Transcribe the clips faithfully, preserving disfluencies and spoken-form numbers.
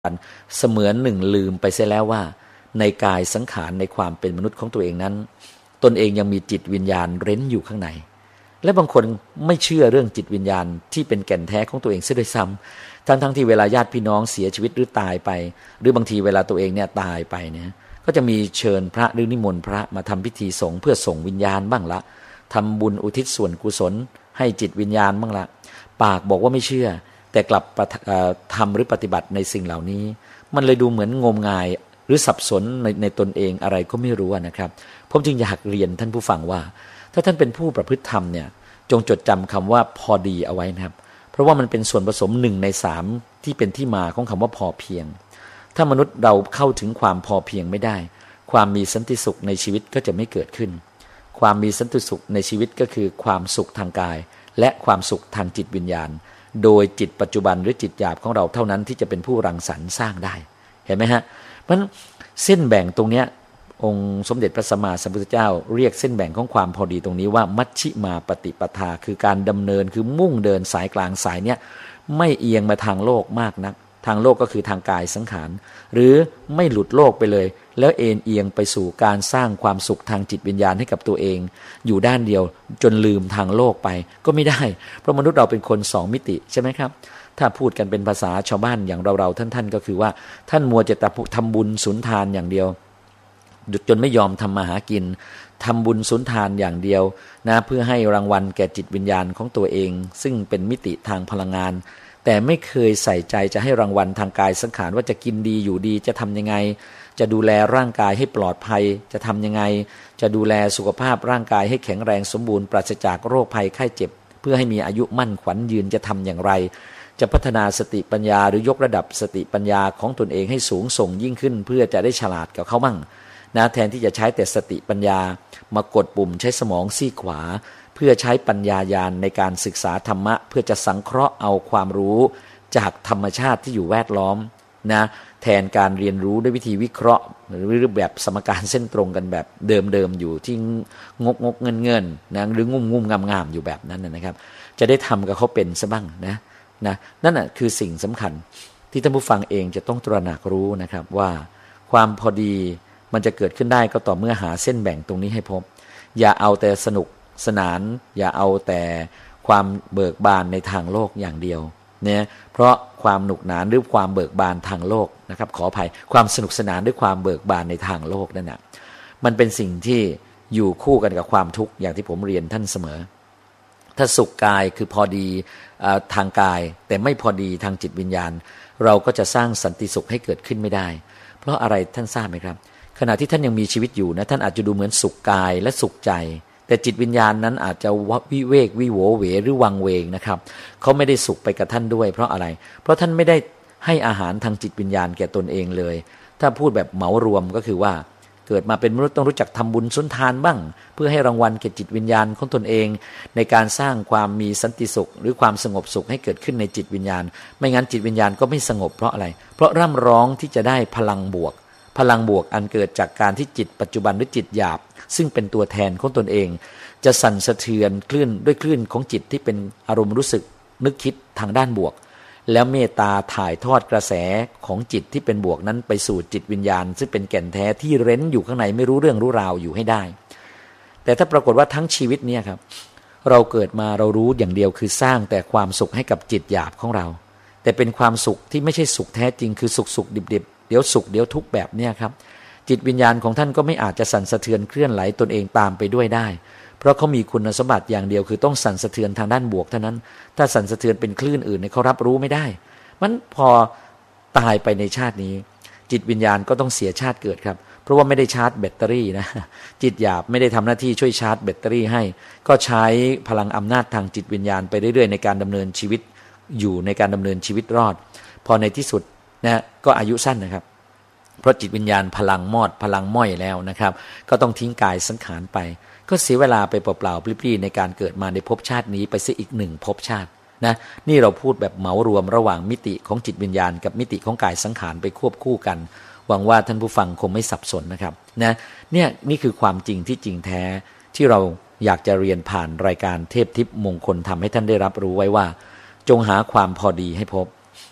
เสมือนหนึ่งลืมไปเสียแล้วว่าในกายสังขารในความเป็นมนุษย์ของตัวเองนั้นตนเองยังมีจิตวิญญาณเร้นอยู่ข้างในและบางคนไม่เชื่อเรื่องจิตวิญญาณที่เป็นแก่นแท้ของตัวเองเสียด้วยซ้ำทั้งทั้งที่เวลาญาติพี่น้องเสียชีวิตหรือตายไปหรือบางทีเวลาตัวเองเนี่ยตายไปเนี่ยก็จะมีเชิญพระหรือนิมนต์พระมาทำพิธีสงฆ์เพื่อส่งวิญญาณบ้างละทำบุญอุทิศส่วนกุศลให้จิตวิญญาณบ้างละปากบอกว่าไม่เชื่อแต่กลับทำหรือปฏิบัติในสิ่งเหล่านี้มันเลยดูเหมือนงมงายหรือสับสนในในตนเองอะไรก็ไม่รู้นะครับผมจึงอยากเรียนท่านผู้ฟังว่าถ้าท่านเป็นผู้ประพฤติธรรมเนี่ยจงจดจำคำว่าพอดีเอาไว้นะครับเพราะว่ามันเป็นส่วนผสมหนึ่งในสามที่เป็นที่มาของคำว่าพอเพียงถ้ามนุษย์เราเข้าถึงความพอเพียงไม่ได้ความมีสันติสุขในชีวิตก็จะไม่เกิดขึ้นความมีสันติสุขในชีวิตก็คือความสุขทางกายและความสุขทางจิตวิญญาณโดยจิตปัจจุบันหรือจิตหยาบของเราเท่านั้นที่จะเป็นผู้รังสรรค์สร้างได้เห็นไหมฮะเพราะฉะนั้นเส้นแบ่งตรงเนี้ยองค์สมเด็จพระสัมมาสัมพุทธเจ้าเรียกเส้นแบ่งของความพอดีตรงนี้ว่ามัชฌิมาปฏิปทาคือการดำเนินคือมุ่งเดินสายกลางสายเนี้ยไม่เอียงมาทางโลกมากนักทางโลกก็คือทางกายสังขารหรือไม่หลุดโลกไปเลยแล้วเอ็นเอียงไปสู่การสร้างความสุขทางจิตวิญญาณให้กับตัวเองอยู่ด้านเดียวจนลืมทางโลกไปก็ไม่ได้เพราะมนุษย์เราเป็นคนสองมิติใช่ไหมครับถ้าพูดกันเป็นภาษาชาวบ้านอย่างเราๆท่านๆก็คือว่าท่านมัวจะทำบุญสุนทานอย่างเดียวจนไม่ยอมทำมาหากินทำบุญสุนทานอย่างเดียวนะเพื่อให้รางวัลแก่จิตวิญญาณของตัวเองซึ่งเป็นมิติทางพลังงานแต่ไม่เคยใส่ใจจะให้รางวัลทางกายสังขารว่าจะกินดีอยู่ดีจะทำยังไงจะดูแลร่างกายให้ปลอดภัยจะทำยังไงจะดูแลสุขภาพร่างกายให้แข็งแรงสมบูรณ์ปราศจากโรคภัยไข้เจ็บเพื่อให้มีอายุมั่นขวัญยืนจะทำอย่างไรจะพัฒนาสติปัญญาหรือยกระดับสติปัญญาของตนเองให้สูงส่งยิ่งขึ้นเพื่อจะได้ฉลาดกับเขามั่งนะแทนที่จะใช้แต่สติปัญญามากดปุ่มใช้สมองซีกขวาเพื่อใช้ปัญญาญาณในการศึกษาธรรมะเพื่อจะสังเคราะห์เอาความรู้จากธรรมชาติที่อยู่แวดล้อมนะแทนการเรียนรู้ด้วยวิธีวิเคราะห์หรือแบบสมการเส้นตรงกันแบบเดิมๆอยู่ที่งกงกเงินเงินนะหรืองุ่มงุ่มงามงามอยู่แบบนั้นนะครับจะได้ทำกับเขาเป็นซะบ้างนะนะนั่นน่ะคือสิ่งสำคัญที่ท่านผู้ฟังเองจะต้องตระหนักรู้นะครับว่าความพอดีมันจะเกิดขึ้นได้ก็ต่อเมื่อหาเส้นแบ่งตรงนี้ให้พบอย่าเอาแต่สนุกสนานอย่าเอาแต่ความเบิกบานในทางโลกอย่างเดียวเนี่ยเพราะความหนุกหนานหรือความเบิกบานทางโลกนะครับขออภัยความสนุกสนานด้วยความเบิกบานในทางโลกนั่นนะมันเป็นสิ่งที่อยู่คู่กันกับความทุกข์อย่างที่ผมเรียนท่านเสมอถ้าสุขกายคือพอดีทางกายแต่ไม่พอดีทางจิตวิญญาณเราก็จะสร้างสันติสุขให้เกิดขึ้นไม่ได้เพราะอะไรท่านทราบไหมครับขณะที่ท่านยังมีชีวิตอยู่นะท่านอาจจะดูเหมือนสุขกายและสุขใจแต่จิตวิญญาณนั้นอาจจะวิเวกวิโวเหวหรือวังเวงนะครับเขาไม่ได้สุขไปกับท่านด้วยเพราะอะไรเพราะท่านไม่ได้ให้อาหารทางจิตวิญญาณแก่ตนเองเลยถ้าพูดแบบเหมารวมก็คือว่าเกิดมาเป็นมนุษย์ต้องรู้จักทำบุญสุนทานบ้างเพื่อให้รางวัลแก่จิตวิญญาณของตนเองในการสร้างความมีสันติสุขหรือความสงบสุขให้เกิดขึ้นในจิตวิญญาณไม่งั้นจิตวิญญาณก็ไม่สงบเพราะอะไรเพราะร่ำร้องที่จะได้พลังบวกพลังบวกอันเกิดจากการที่จิตปัจจุบันหรือจิตหยาบซึ่งเป็นตัวแทนของตนเองจะสั่นสะเทือนคลื่นด้วยคลื่นของจิตที่เป็นอารมณ์รู้สึกนึกคิดทางด้านบวกแล้วเมตตาถ่ายทอดกระแสของจิตที่เป็นบวกนั้นไปสู่จิตวิญญาณซึ่งเป็นแก่นแท้ที่เร้นอยู่ข้างในไม่รู้เรื่องรู้ราวอยู่ให้ได้แต่ถ้าปรากฏว่าทั้งชีวิตเนี่ยครับเราเกิดมาเรารู้อย่างเดียวคือสร้างแต่ความสุขให้กับจิตหยาบของเราแต่เป็นความสุขที่ไม่ใช่สุขแท้จริงคือสุขสุขดิบๆเดี๋ยวสุขเดี๋ยวทุกข์แบบเนี้ยครับจิตวิญญาณของท่านก็ไม่อาจจะสั่นสะเทือนเคลื่อนไหลตนเองตามไปด้วยได้เพราะเขามีคุณสมบัติอย่างเดียวคือต้องสั่นสะเทือนทางด้านบวกเท่านั้นถ้าสั่นสะเทือนเป็นคลื่นอื่นเนี่ยเขารับรู้ไม่ได้มันพอตายไปในชาตินี้จิตวิญญาณก็ต้องเสียชาติเกิดครับเพราะว่าไม่ได้ชาร์จแบตเตอรี่นะจิตหยาบไม่ได้ทำหน้าที่ช่วยชาร์จแบตเตอรี่ให้ก็ใช้พลังอำนาจทางจิตวิญญาณไปเรื่อยๆในการดำเนินชีวิตอยู่ในการดำเนินชีวิตรอดพอในที่สุดนะก็อายุสั้นนะครับเพราะจิตวิญญาณพลังมอดพลังม้อยแล้วนะครับก็ต้องทิ้งกายสังขารไปก็เสียเวลาไปเปล่าๆปลิ้ๆในการเกิดมาในภพชาตินี้ไปเสียอีกหนึ่งภพชาตินะนี่เราพูดแบบเหมารวมระหว่างมิติของจิตวิญญาณกับมิติของกายสังขารไปควบคู่กันหวังว่าท่านผู้ฟังคงไม่สับสนนะครับนะเนี่ยนี่คือความจริงที่จริงแท้ที่เราอยากจะเรียนผ่านรายการเทพทิพย์มงคลทำให้ท่านได้รับรู้ไว้ว่าจงหาความพอดีให้พบ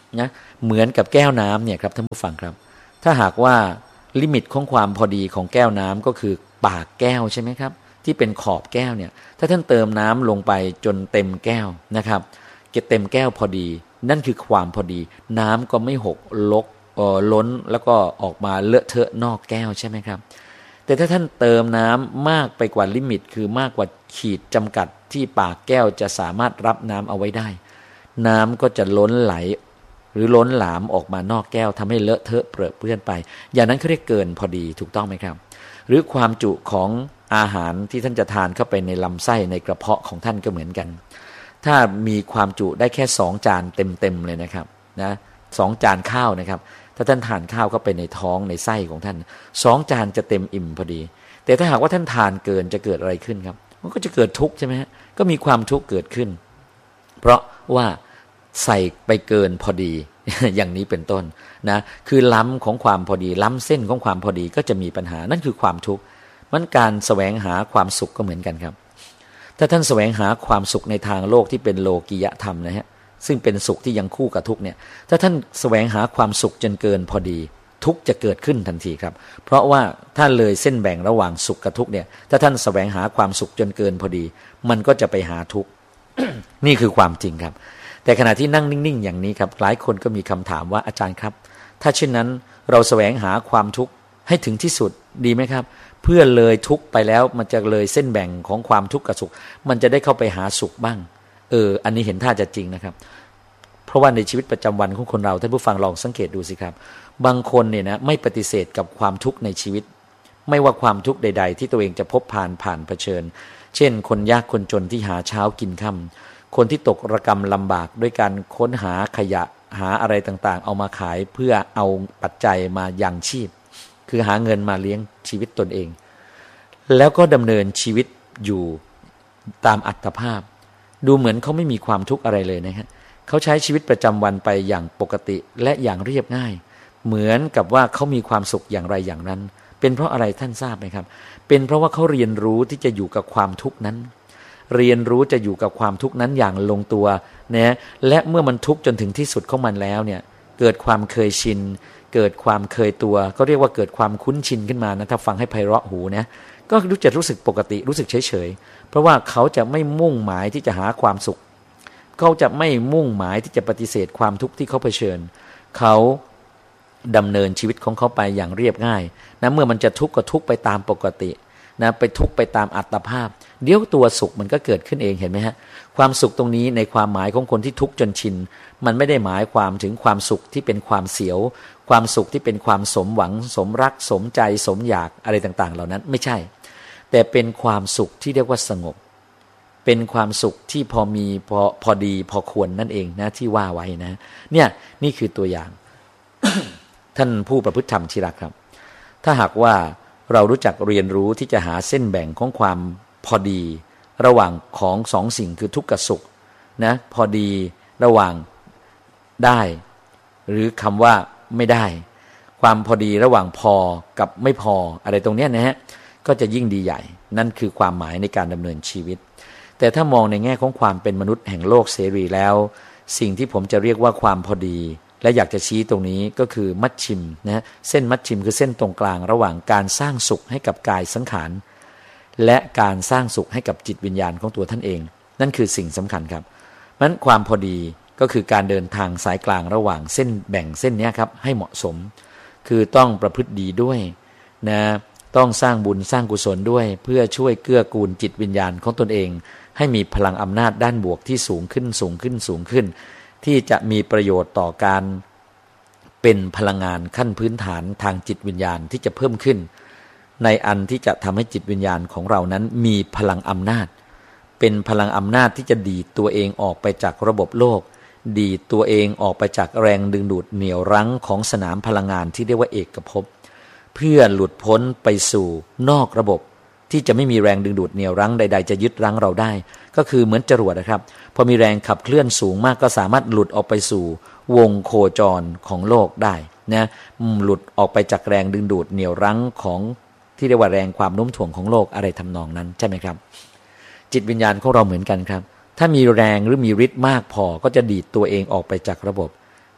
นะเหมือนกับแก้วน้ำเนี่ยครับท่านผู้ฟังครับถ้าหากว่าลิมิตของความพอดีของแก้วน้ำก็คือปากแก้วใช่ไหมครับที่เป็นขอบแก้วเนี่ยถ้าท่านเติมน้ำลงไปจนเต็มแก้วนะครับเก็บเต็มแก้วพอดีนั่นคือความพอดีน้ำก็ไม่หกลกเอ่อล้นแล้วก็ออกมาเลอะเทอะนอกแก้วใช่ไหมครับแต่ถ้าท่านเติมน้ำมากไปกว่าลิมิตคือมากกว่าขีดจำกัดที่ปากแก้วจะสามารถรับน้ำเอาไว้ได้น้ำก็จะล้นไหลหรือล้นหลามออกมานอกแก้วทำให้เลอะเทอะเปรอะเปื้อนไปอย่างนั้นเขาเรียกเกินพอดีถูกต้องไหมครับหรือความจุของอาหารที่ท่านจะทานเข้าไปในลำไส้ในกระเพาะของท่านก็เหมือนกันถ้ามีความจุได้แค่สองจานเต็มๆเลยนะครับนะสองจานข้าวนะครับถ้าท่านทานข้าวเข้าไปในท้องในไส้ของท่านสองจานจะเต็มอิ่มพอดีแต่ถ้าหากว่าท่านทานเกินจะเกิดอะไรขึ้นครับมันก็จะเกิดทุกข์ใช่ไหมฮะก็มีความทุกข์เกิดขึ้นเพราะว่าใส่ไปเกินพอดี อย่างนี้เป็นต้นนะคือล้ำของความพอดีล้ำเส้นของความพอดีก็จะมีปัญหานั่นคือความทุกข์มันการแสวงหาความสุขก็เหมือนกันครับถ้าท่านแสวงหาความสุขในทางโลกที่เป็นโลกียธรรมนะฮะซึ่งเป็นสุขที่ยังคู่กับทุกข์เนี่ยถ้าท่านแสวงหาความสุขจนเกินพอดีทุกข์จะเกิดขึ้นทันทีครับเพราะว่าถ้าเลยเส้นแบ่งระหว่างสุขกับทุกข์เนี่ยถ้าท่านแสวงหาความสุขจนเกินพอดีมันก็จะไปหาทุกข์ นี่คือความจริงครับแต่ขณะที่นั่งนิ่งๆอย่างนี้ครับหลายคนก็มีคำถามว่าอาจารย์ครับถ้าเช่นนั้นเราแสวงหาความทุกข์ให้ถึงที่สุดดีไหมครับเพื่อเลยทุกข์ไปแล้วมันจะเลยเส้นแบ่งของความทุกข์กับสุขมันจะได้เข้าไปหาสุขบ้างเอออันนี้เห็นท่าจะจริงนะครับเพราะว่าในชีวิตประจำวันของคนเราท่านผู้ฟังลองสังเกตดูสิครับบางคนเนี่ยนะไม่ปฏิเสธกับความทุกข์ในชีวิตไม่ว่าความทุกข์ใดๆที่ตัวเองจะพบผ่านผ่านเผชิญเช่นคนยากคนจนที่หาเช้ากินค่ำคนที่ตกระกำลำบากด้วยการค้นหาขยะหาอะไรต่างๆเอามาขายเพื่อเอาปัจจัยมายังชีพคือหาเงินมาเลี้ยงชีวิตตนเองแล้วก็ดำเนินชีวิตอยู่ตามอัตภาพดูเหมือนเขาไม่มีความทุกข์อะไรเลยนะฮะเขาใช้ชีวิตประจำวันไปอย่างปกติและอย่างเรียบง่ายเหมือนกับว่าเขามีความสุขอย่างไรอย่างนั้นเป็นเพราะอะไรท่านทราบไหมครับเป็นเพราะว่าเขาเรียนรู้ที่จะอยู่กับความทุกข์นั้นเรียนรู้จะอยู่กับความทุกข์นั้นอย่างลงตัวนะและเมื่อมันทุกข์จนถึงที่สุดของมันแล้วเนี่ยเกิดความเคยชินเกิดความเคยตัวก็เรียกว่าเกิดความคุ้นชินขึ้นมานะถ้าฟังให้ไพเราะหูนะก็รู้จะรู้สึกปกติรู้สึกเฉยเฉยเพราะว่าเขาจะไม่มุ่งหมายที่จะหาความสุขเขาจะไม่มุ่งหมายที่จะปฏิเสธความทุกข์ที่เขาเผชิญเขาดำเนินชีวิตของเขาไปอย่างเรียบง่ายนะเมื่อมันจะทุกข์ก็ทุกข์ไปตามปกตินะไปทุกข์ไปตามอัตภาพเดี๋ยวตัวสุขมันก็เกิดขึ้นเองเห็นไหมฮะความสุขตรงนี้ในความหมายของคนที่ทุกข์จนชินมันไม่ได้หมายความถึงความสุขที่เป็นความเสียวความสุขที่เป็นความสมหวังสมรักสมใจสมอยากอะไรต่างๆเหล่านั้นไม่ใช่แต่เป็นความสุขที่เรียกว่าสงบเป็นความสุขที่พอมีพอพอดีพอควรนั่นเองนะที่ว่าไว้นะเนี่ยนี่คือตัวอย่าง ท่านผู้ประพฤติธรรมที่รักครับถ้าหากว่าเรารู้จักเรียนรู้ที่จะหาเส้นแบ่งของความพอดีระหว่างของสองสิ่งคือทุกข์กับสุขนะพอดีระหว่างได้หรือคำว่าไม่ได้ความพอดีระหว่างพอกับไม่พออะไรตรงนี้นะฮะก็จะยิ่งดีใหญ่นั่นคือความหมายในการดำเนินชีวิตแต่ถ้ามองในแง่ของความเป็นมนุษย์แห่งโลกเสรีแล้วสิ่งที่ผมจะเรียกว่าความพอดีและอยากจะชี้ตรงนี้ก็คือมัชชิมนะเส้นมัชชิมคือเส้นตรงกลางระหว่างการสร้างสุขให้กับกายสังขารและการสร้างสุขให้กับจิตวิญญาณของตัวท่านเองนั่นคือสิ่งสำคัญครับนั้นความพอดีก็คือการเดินทางสายกลางระหว่างเส้นแบ่งเส้นนี้ครับให้เหมาะสมคือต้องประพฤติดีด้วยนะต้องสร้างบุญสร้างกุศลด้วยเพื่อช่วยเกื้อกูลจิตวิญญาณของตนเองให้มีพลังอำนาจด้านบวกที่สูงขึ้นสูงขึ้นสูงขึ้นที่จะมีประโยชน์ต่อการเป็นพลังงานขั้นพื้นฐานทางจิตวิญญาณที่จะเพิ่มขึ้นในอันที่จะทำให้จิตวิญญาณของเรานั้นมีพลังอำนาจเป็นพลังอำนาจที่จะดีดตัวเองออกไปจากระบบโลกดีดตัวเองออกไปจากแรงดึงดูดเหนี่ยวรั้งของสนามพลังงานที่เรียกว่าเอกภพเพื่อหลุดพ้นไปสู่นอกระบบที่จะไม่มีแรงดึงดูดเหนี่ยวรั้งใดๆจะยึดรั้งเราได้ก็คือเหมือนจรวดนะครับพอมีแรงขับเคลื่อนสูงมากก็สามารถหลุดออกไปสู่วงโคจรของโลกได้นะหลุดออกไปจากแรงดึงดูดเหนี่ยวรั้งของที่เรียกว่าแรงความโน้มถ่วงของโลกอะไรทำนองนั้นใช่ไหมครับจิตวิญญาณของเราเหมือนกันครับถ้ามีแรงหรือมีฤทธิ์มากพอก็จะดีดตัวเองออกไปจากระบบ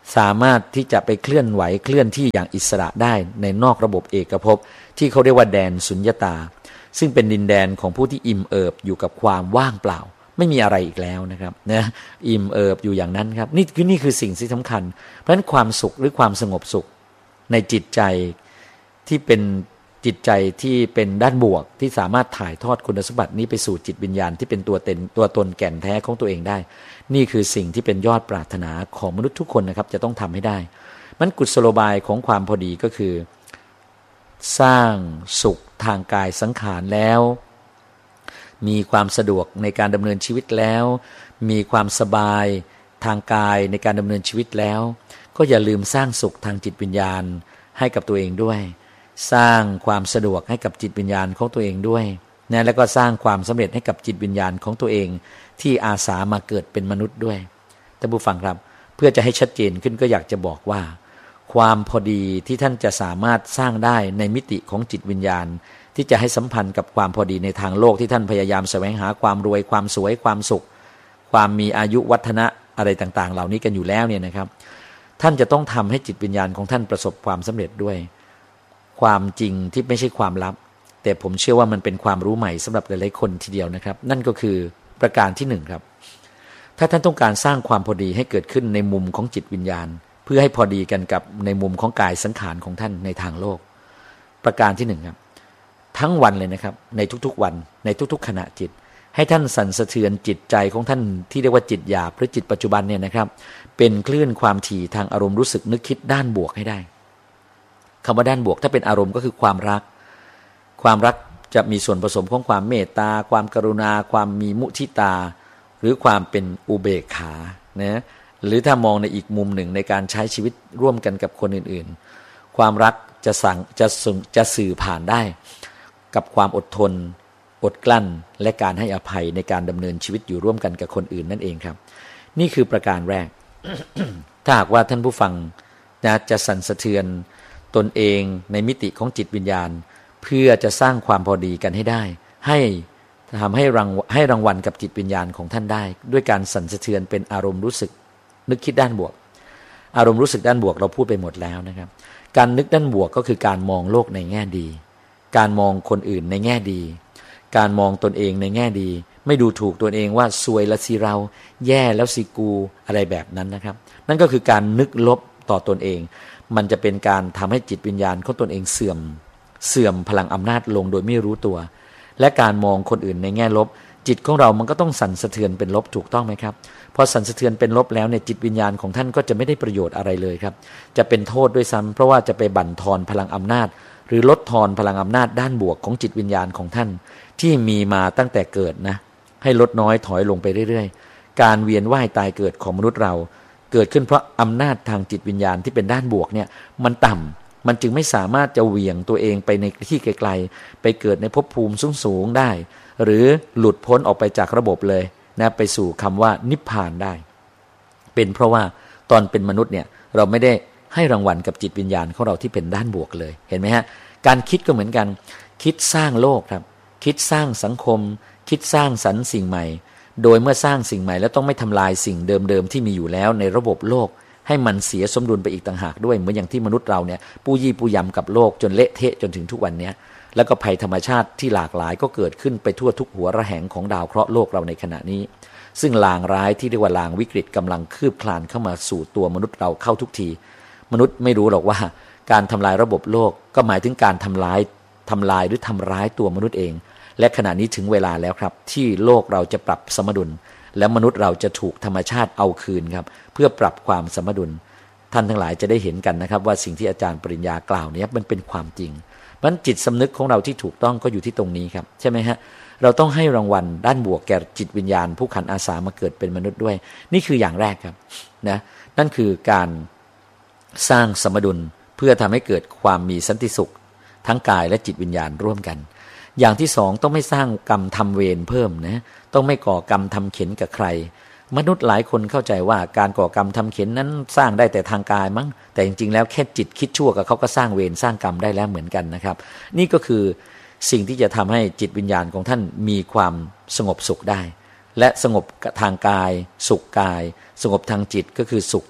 สามารถที่จะไปเคลื่อนไหวเคลื่อนที่อย่างอิสระได้ในนอกระบบเอกภพที่เขาเรียกว่าแดนสุญญตาซึ่งเป็นดินแดนของผู้ที่อิ่มเอิบอยู่กับความว่างเปล่าไม่มีอะไรอีกแล้วนะครับนะอิ่มเอิบอยู่อย่างนั้นครับนี่คือนี่คือสิ่งที่สำคัญเพราะฉะนั้นความสุขหรือความสงบสุขในจิตใจที่เป็นจิตใจที่เป็นด้านบวกที่สามารถถ่ายทอดคุณสมบัตินี้ไปสู่จิตวิญญาณที่เป็นตัวเต็นตัวตนแก่นแท้ของตัวเองได้นี่คือสิ่งที่เป็นยอดปรารถนาของมนุษย์ทุกคนนะครับจะต้องทำให้ได้มันกุศโลบายของความพอดีก็คือสร้างสุขทางกายสังขารแล้วมีความสะดวกในการดำเนินชีวิตแล้วมีความสบายทางกายในการดำเนินชีวิตแล้วก็อย่าลืมสร้างสุขทางจิตวิญญาณให้กับตัวเองด้วยสร้างความสะดวกให้กับจิตวิญญาณของตัวเองด้วยนะแล้วก็สร้างความสำเร็จให้กับจิตวิญญาณของตัวเองที่อาสามาเกิดเป็นมนุษย์ด้วยท่านผู้ฟังครับเพื่อจะให้ชัดเจนขึ้นก็อยากจะบอกว่าความพอดีที่ท่านจะสามารถสร้างได้ในมิติของจิตวิญญาณที่จะให้สัมพันธ์กับความพอดีในทางโลกที่ท่านพยายามแสวงหาความรวยความสวยความสุขความมีอายุวัฒนะอะไรต่างๆเหล่านี้กันอยู่แล้วเนี่ยนะครับท่านจะต้องทำให้จิตวิญญาณของท่านประสบความสำเร็จด้วยความจริงที่ไม่ใช่ความลับแต่ผมเชื่อว่ามันเป็นความรู้ใหม่สำหรับหลายๆคนทีเดียวนะครับนั่นก็คือประการที่หนึ่งครับถ้าท่านต้องการสร้างความพอดีให้เกิดขึ้นในมุมของจิตวิญญาณเพื่อให้พอดีกันกับในมุมของกายสังขารของท่านในทางโลกประการที่หนึ่งครับทั้งวันเลยนะครับในทุกๆวันในทุกๆขณะจิตให้ท่านสั่นสะเทือนจิตใจของท่านที่เรียกว่าจิตหยาบหรือจิตปัจจุบันเนี่ยนะครับเป็นคลื่นความถี่ทางอารมณ์รู้สึกนึกคิดด้านบวกให้ได้คำว่าด้านบวกถ้าเป็นอารมณ์ก็คือความรักความรักจะมีส่วนผสมของความเมตตาความกรุณาความมีมุทิตาหรือความเป็นอุเบกขานะหรือถ้ามองในอีกมุมหนึ่งในการใช้ชีวิตร่วมกันกับคนอื่นๆความรักจะสั่งจะจะสื่อผ่านได้กับความอดทนอดกลั้นและการให้อภัยในการดำเนินชีวิตอยู่ร่วมกันกับคนอื่นนั่นเองครับนี่คือประการแรก ถ้าหากว่าท่านผู้ฟังนะจะสั่นสะเทือนตนเองในมิติของจิตวิญญาณเพื่อจะสร้างความพอดีกันให้ได้ให้ทำให้รางให้รางวัลกับจิตวิญญาณของท่านได้ด้วยการสั่นสะเทือนเป็นอารมณ์รู้สึกนึกคิดด้านบวกอารมณ์รู้สึกด้านบวกเราพูดไปหมดแล้วนะครับการนึกด้านบวกก็คือการมองโลกในแง่ดีการมองคนอื่นในแง่ดีการมองตนเองในแง่ดีไม่ดูถูกตนเองว่าซวยละสิเราแย่แล้วสิกูอะไรแบบนั้นนะครับนั่นก็คือการนึกลบต่อตนเองมันจะเป็นการทำให้จิตวิญญาณของตนเองเสื่อมเสื่อมพลังอำนาจลงโดยไม่รู้ตัวและการมองคนอื่นในแง่ลบจิตของเรามันก็ต้องสั่นสะเทือนเป็นลบถูกต้องไหมครับพอสั่นสะเทือนเป็นลบแล้วเนี่ยจิตวิญญาณของท่านก็จะไม่ได้ประโยชน์อะไรเลยครับจะเป็นโทษด้วยซ้ำเพราะว่าจะไปบั่นทอนพลังอำนาจหรือลดทอนพลังอำนาจด้านบวกของจิตวิญญาณของท่านที่มีมาตั้งแต่เกิดนะให้ลดน้อยถอยลงไปเรื่อยๆการเวียนว่ายตายเกิดของมนุษย์เราเกิดขึ้นเพราะอำนาจทางจิตวิญญาณที่เป็นด้านบวกเนี่ยมันต่ำมันจึงไม่สามารถจะเหวี่ยงตัวเองไปในที่ไกลๆไปเกิดในภพภูมิสูงๆได้หรือหลุดพ้นออกไปจากระบบเลยนะไปสู่คำว่านิพพานได้เป็นเพราะว่าตอนเป็นมนุษย์เนี่ยเราไม่ได้ให้รางวัลกับจิตวิญญาณของเราที่เป็นด้านบวกเลยเห็นไหมฮะการคิดก็เหมือนกันคิดสร้างโลกครับคิดสร้างสังคมคิดสร้างสรรค์สิ่งใหม่โดยเมื่อสร้างสิ่งใหม่แล้วต้องไม่ทำลายสิ่งเดิมๆที่มีอยู่แล้วในระบบโลกให้มันเสียสมดุลไปอีกต่างหากด้วยเหมือนอย่างที่มนุษย์เราเนี่ยปู้ยี่ปู้ยำกับโลกจนเละเทะจนถึงทุกวันนี้แล้วก็ภัยธรรมชาติที่หลากหลายก็เกิดขึ้นไปทั่วทุกหัวระแหงของดาวเคราะห์โลกเราในขณะนี้ซึ่งลางร้ายที่เรียกว่าลางวิกฤตกำลังคืบคลานเข้ามาสู่ตัวมนุษย์เราเข้าทุกทีมนุษย์ไม่รู้หรอกว่าการทำลายระบบโลกก็หมายถึงการทำลายทำลายหรือทำร้ายตัวมนุษย์เองและขณะนี้ถึงเวลาแล้วครับที่โลกเราจะปรับสมดุลและมนุษย์เราจะถูกธรรมชาติเอาคืนครับเพื่อปรับความสมดุลท่านทั้งหลายจะได้เห็นกันนะครับว่าสิ่งที่อาจารย์ปริญญากล่าวนี้มันเป็นความจริงเพราะฉะนั้นจิตสำนึกของเราที่ถูกต้องก็อยู่ที่ตรงนี้ครับใช่ไหมฮะเราต้องให้รางวัลด้านบวกแก่จิตวิญญาณผู้ขันอาสามาเกิดเป็นมนุษย์ด้วยนี่คืออย่างแรกครับนะนั่นคือการสร้างสมดุลเพื่อทำให้เกิดความมีสันติสุขทั้งกายและจิตวิญญาณร่วมกันอย่างที่สองต้องไม่สร้างกรรมทำเวรเพิ่มนะต้องไม่ก่อกรรมทำเข็ญกับใครมนุษย์หลายคนเข้าใจว่าการก่อกรรมทำเข็ญนั้นสร้างได้แต่ทางกายมั้งแต่จริงๆแล้วแค่จิตคิดชั่วกับเขาก็สร้างเวรสร้างกรรมได้แล้วเหมือนกันนะครับนี่ก็คือสิ่งที่จะทำให้จิตวิญญาณของท่านมีความสงบสุขได้และสงบทางกายสุขกายสงบทางจิตก็คือสุขจิต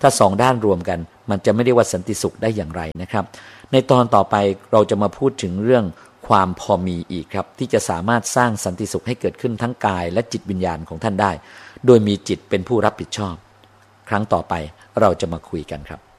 ถ้าสองด้านรวมกันมันจะไม่ได้ว่าสันติสุขได้อย่างไรนะครับในตอนต่อไปเราจะมาพูดถึงเรื่องความพอมีอีกครับที่จะสามารถสร้างสันติสุขให้เกิดขึ้นทั้งกายและจิตวิญญาณของท่านได้โดยมีจิตเป็นผู้รับผิดชอบครั้งต่อไปเราจะมาคุยกันครับ